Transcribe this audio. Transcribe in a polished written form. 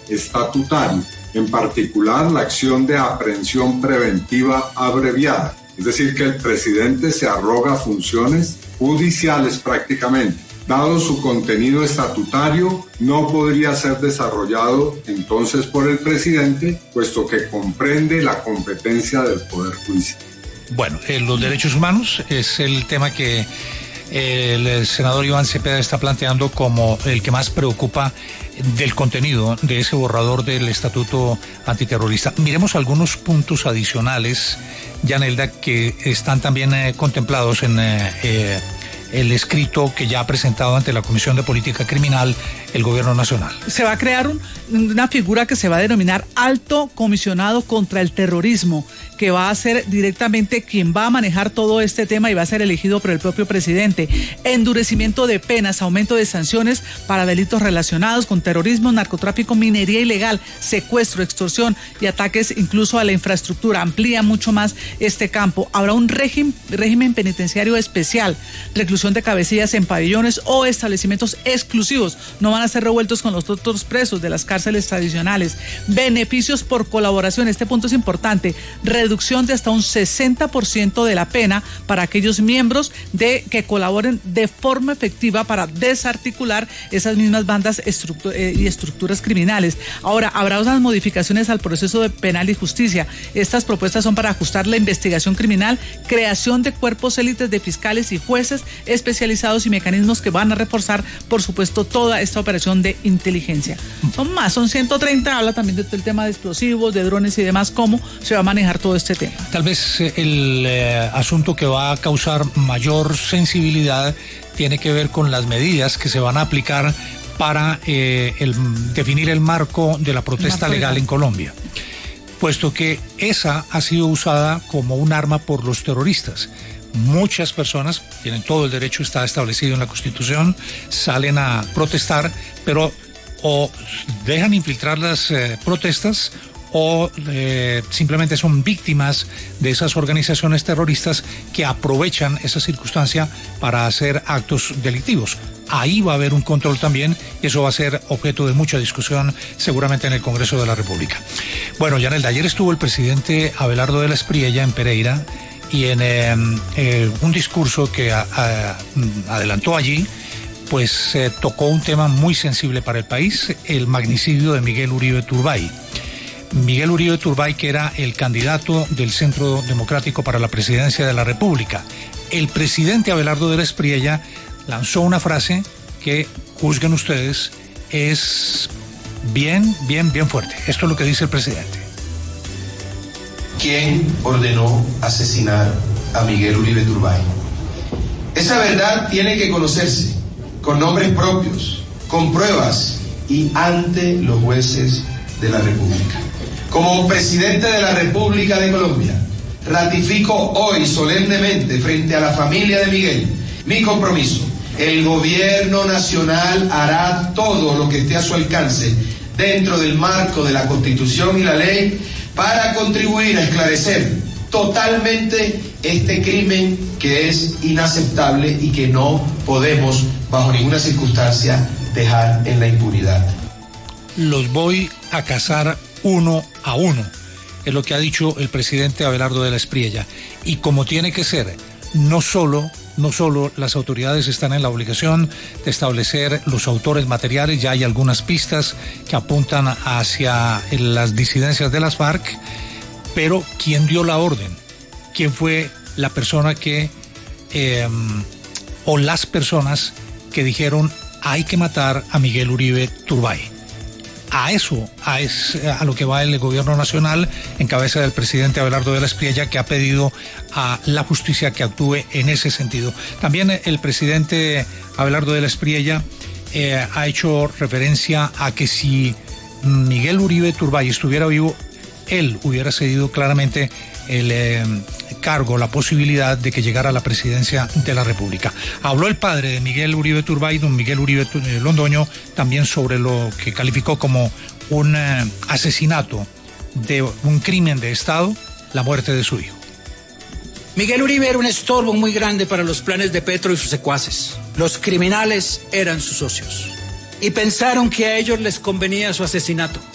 estatutario, en particular la acción de aprehensión preventiva abreviada. Es decir, que el presidente se arroga funciones judiciales prácticamente. Dado su contenido estatutario, no podría ser desarrollado entonces por el presidente, puesto que comprende la competencia del Poder Judicial. Bueno, los derechos humanos es el tema que el senador Iván Cepeda está planteando como el que más preocupa del contenido de ese borrador del Estatuto Antiterrorista. Miremos algunos puntos adicionales, Yanelda, que están también contemplados en el escrito que ya ha presentado ante la Comisión de Política Criminal el Gobierno Nacional. Se va a crear una figura que se va a denominar Alto Comisionado contra el Terrorismo, que va a ser directamente quien va a manejar todo este tema y va a ser elegido por el propio presidente. Endurecimiento de penas, aumento de sanciones para delitos relacionados con terrorismo, narcotráfico, minería ilegal, secuestro, extorsión y ataques incluso a la infraestructura. Amplía mucho más este campo. Habrá un régimen penitenciario especial, reclusión de cabecillas en pabellones o establecimientos exclusivos. No van a ser revueltos con los otros presos de las cárceles tradicionales. Beneficios por colaboración, este punto es importante. Reducción de hasta un 60% de la pena para aquellos miembros que colaboren de forma efectiva para desarticular esas mismas bandas y estructuras criminales. Ahora, habrá unas modificaciones al proceso de penal y justicia. Estas propuestas son para ajustar la investigación criminal, creación de cuerpos élites de fiscales y jueces especializados y mecanismos que van a reforzar, por supuesto, toda esta operación de inteligencia. Son 130, habla también del tema de explosivos, de drones y demás, cómo se va a manejar todo este tema. Tal vez el asunto que va a causar mayor sensibilidad tiene que ver con las medidas que se van a aplicar para definir el marco de la protesta legal en Colombia, puesto que esa ha sido usada como un arma por los terroristas. Muchas personas tienen todo el derecho, está establecido en la Constitución, salen a protestar, pero o dejan infiltrar las protestas o simplemente son víctimas de esas organizaciones terroristas que aprovechan esa circunstancia para hacer actos delictivos. Ahí va a haber un control también y eso va a ser objeto de mucha discusión seguramente en el Congreso de la República. Bueno, Yanelda, ayer estuvo el presidente Abelardo de la Espriella en Pereira y en un discurso que adelantó allí, pues tocó un tema muy sensible para el país, el magnicidio de Miguel Uribe Turbay. Miguel Uribe Turbay, que era el candidato del Centro Democrático para la presidencia de la República. El presidente Abelardo de la Espriella lanzó una frase que, juzguen ustedes, es bien fuerte. Esto es lo que dice el presidente. ¿Quién ordenó asesinar a Miguel Uribe Turbay? Esa verdad tiene que conocerse con nombres propios, con pruebas y ante los jueces de la República. Como presidente de la República de Colombia, ratifico hoy solemnemente frente a la familia de Miguel mi compromiso. El gobierno nacional hará todo lo que esté a su alcance dentro del marco de la Constitución y la ley para contribuir a esclarecer totalmente este crimen que es inaceptable y que no podemos bajo ninguna circunstancia dejar en la impunidad. Los voy a cazar uno a uno, es lo que ha dicho el presidente Abelardo de la Espriella. Y como tiene que ser, no solo las autoridades están en la obligación de establecer los autores materiales, ya hay algunas pistas que apuntan hacia las disidencias de las FARC, pero ¿quién dio la orden? ¿Quién fue la persona que, o las personas que dijeron hay que matar a Miguel Uribe Turbay? A lo que va el gobierno nacional en cabeza del presidente Abelardo de la Espriella, que ha pedido a la justicia que actúe en ese sentido. También el presidente Abelardo de la Espriella ha hecho referencia a que si Miguel Uribe Turbay estuviera vivo, él hubiera cedido claramente el cargo, la posibilidad de que llegara a la presidencia de la República. Habló el padre de Miguel Uribe Turbay, don Miguel Uribe Londoño, también sobre lo que calificó como un asesinato, de un crimen de Estado, la muerte de su hijo. Miguel Uribe era un estorbo muy grande para los planes de Petro y sus secuaces. Los criminales eran sus socios y pensaron que a ellos les convenía su asesinato.